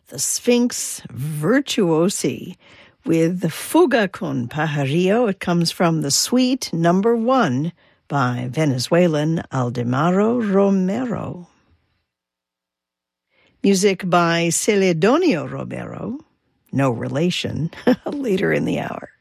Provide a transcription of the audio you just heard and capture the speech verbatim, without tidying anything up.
the Sphinx Virtuosi with Fuga con Pajarillo. It comes from the suite number one by Venezuelan Aldemaro Romero. Music by Celedonio Romero, no relation, later in the hour.